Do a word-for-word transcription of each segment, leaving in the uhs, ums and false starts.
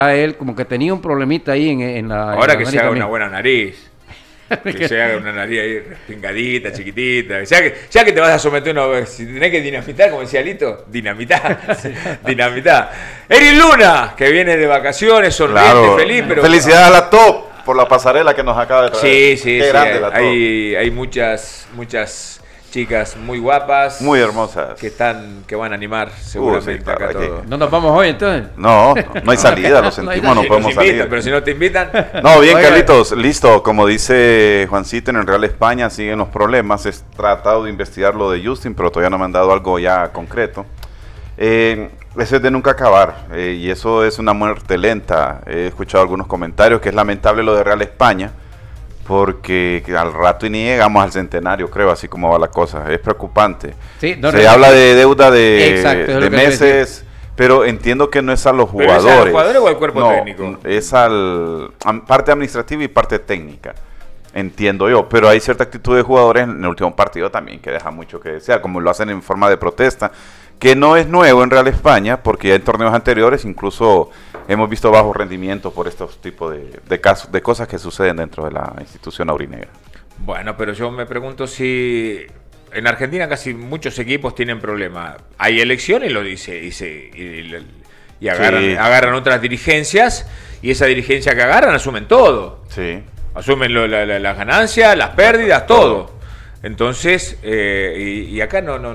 a él como que tenía un problemita ahí en, en la... Ahora en que la se haga también. una buena nariz. Que se haga una nariz ahí respingadita, chiquitita. Ya que, ya que te vas a someter una... Si tenés que dinamitar, como decía Lito, dinamitar. Sí. Dinamitar. Eri Luna, que viene de vacaciones, sonriente, claro. feliz, pero... Felicidades a la Top por la pasarela que nos acaba de traer. Sí, sí, Qué sí. grande la Top. Hay, hay muchas, muchas chicas muy guapas. Muy hermosas. Que están, que van a animar seguramente uh, sí, claro, acá todo. ¿No nos vamos hoy entonces? No, no hay salida, lo sentimos, no, no podemos invitan, salir. Pero si no te invitan... No, bien, oiga. Carlitos, listo. Como dice Juancito, en el Real España siguen los problemas. He tratado de investigar lo de Justin, pero todavía no me han dado algo ya concreto. Eh, eso es de nunca acabar, eh, y eso es una muerte lenta. He escuchado algunos comentarios que es lamentable lo de Real España, porque al rato y ni llegamos al centenario, creo, así como va la cosa. Es preocupante. Sí, no, Se no, habla de deuda de, exacto, de meses, pero entiendo que no es a los jugadores. ¿Pero es a los jugadores o al cuerpo no, técnico? Es al a, parte administrativa y parte técnica, entiendo yo. Pero hay cierta actitud de jugadores en el último partido también que deja mucho que desear, como lo hacen en forma de protesta, que no es nuevo en Real España, porque ya en torneos anteriores incluso hemos visto bajos rendimientos por estos tipos de, de casos, de cosas que suceden dentro de la institución aurinegra. Bueno, pero yo me pregunto si en Argentina casi muchos equipos tienen problemas. Hay elecciones, lo dice, y, se, y, y agarran, sí. agarran otras dirigencias, y esa dirigencia que agarran asumen todo. Sí. Asumen lo, la, la, las ganancias, las pérdidas, todo. Entonces, eh, y, y acá no, no,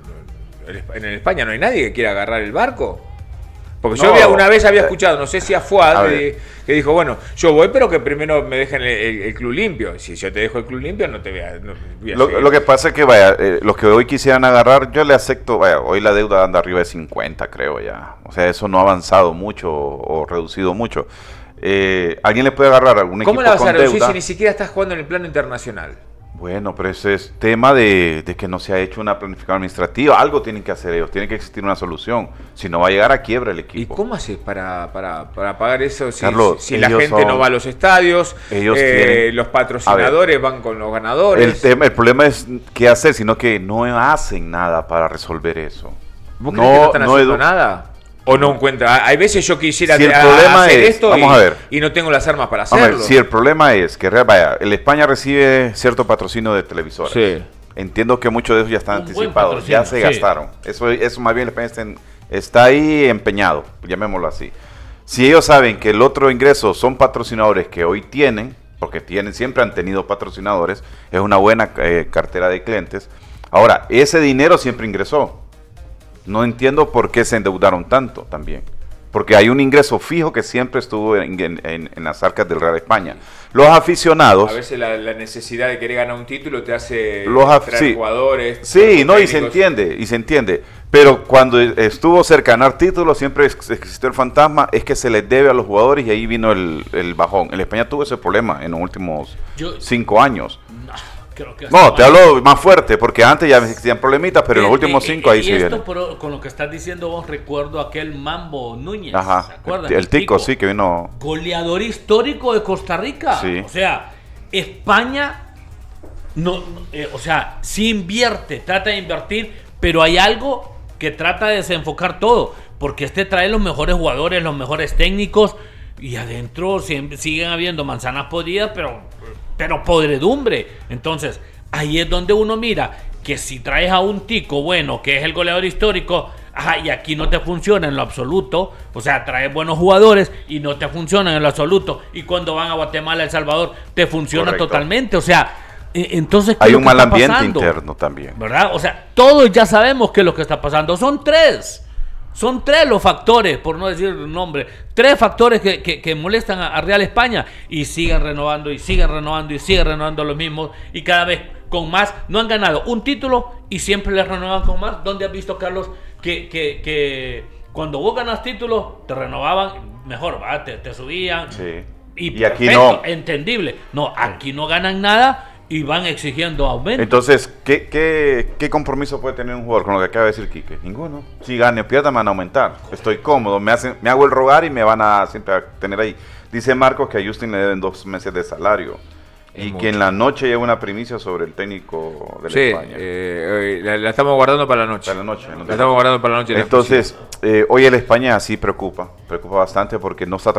en España no hay nadie que quiera agarrar el barco. Porque no, yo había, una vez había escuchado, no sé si a Fuad, a de, que dijo, bueno, yo voy, pero que primero me dejen el, el, el club limpio. Si yo te dejo el club limpio, no te voy a... No, voy a lo, lo que pasa es que, vaya, eh, los que hoy quisieran agarrar, yo le acepto, vaya, hoy la deuda anda arriba de cincuenta, creo ya. O sea, eso no ha avanzado mucho o, o reducido mucho. Eh, ¿Alguien le puede agarrar a algún equipo con deuda? ¿Cómo la vas a reducir si ni siquiera estás jugando en el plano internacional? Bueno, pero ese es tema de, de que no se ha hecho una planificación administrativa. Algo tienen que hacer ellos, tiene que existir una solución. Si no, va a llegar a quiebra el equipo. ¿Y cómo haces para, para, para pagar eso si, Carlos, si la gente son, no va a los estadios? Ellos eh, tienen, los patrocinadores van con los ganadores. El, tema, el problema es qué hacer, sino que no hacen nada para resolver eso. ¿Vos crees no, que no están haciendo no nada? ¿O no encuentra? Hay veces yo quisiera si el problema hacer es, esto vamos y, a ver. y no tengo las armas para hacerlo. Ver, si el problema es que, vaya, el España recibe cierto patrocinio de televisoras. Sí. Entiendo que muchos de ellos ya están Un anticipados, ya se sí. gastaron. Eso, eso más bien el España está, en, está ahí empeñado, llamémoslo así. Si ellos saben que el otro ingreso son patrocinadores que hoy tienen, porque tienen, siempre han tenido patrocinadores, es una buena eh, cartera de clientes. Ahora, ese dinero siempre ingresó. No entiendo por qué se endeudaron tanto también. Porque hay un ingreso fijo que siempre estuvo en, en, en, en las arcas del Real España. Los aficionados... A veces la, la necesidad de querer ganar un título te hace los traer sí, jugadores. Sí, no, técnicos. y se entiende, y se entiende. Pero cuando estuvo cerca de ganar títulos, siempre existió el fantasma, es que se les debe a los jugadores y ahí vino el, el bajón. El España tuvo ese problema en los últimos Yo, cinco años. No. Creo que no, te hablo más fuerte, porque antes ya existían problemitas, pero en los últimos cinco eh, ahí y se esto viene. Por, con lo que estás diciendo vos, recuerdo aquel Mambo Núñez, Ajá, ¿se acuerdan? El, el tico, tico, sí, que vino... Goleador histórico de Costa Rica. Sí. O sea, España, no, eh, o sea, sí invierte, trata de invertir, pero hay algo que trata de desenfocar todo, porque este trae los mejores jugadores, los mejores técnicos, y adentro siempre siguen habiendo manzanas podridas, pero... pero podredumbre. Entonces, ahí es donde uno mira que si traes a un tico bueno, que es el goleador histórico, ajá, y aquí no te funciona en lo absoluto, o sea, traes buenos jugadores y no te funcionan en lo absoluto, y cuando van a Guatemala, El Salvador, te funciona Correcto. totalmente, o sea, entonces ¿qué hay es lo un que mal está ambiente pasando? interno también, ¿verdad? O sea, todos ya sabemos qué es lo que está pasando, son tres. Son tres los factores, por no decir el nombre, tres factores que, que, que molestan a, a Real España y siguen renovando y siguen renovando y siguen renovando los mismos y cada vez con más. No han ganado un título y siempre les renuevan con más. ¿Dónde has visto, Carlos, que, que, que cuando vos ganas títulos te renovaban mejor, ¿va? Te, te subían? Sí. Y, y aquí perfecto, no. Entendible. No, aquí no ganan nada y van exigiendo aumento. Entonces, ¿qué, qué, ¿qué compromiso puede tener un jugador con lo que acaba de decir Quique? Ninguno. Si gane o pierda, me van a aumentar. Estoy cómodo, me, hacen, me hago el rogar y me van a siempre a tener ahí. Dice Marcos que a Justin le deben dos meses de salario. Y mucho. que en la noche lleva una primicia sobre el técnico de Sí, España. eh, eh, la, la estamos guardando para la noche. Para la noche, ¿no? La estamos guardando para la noche. Entonces, eh, hoy el España sí preocupa, preocupa bastante porque no está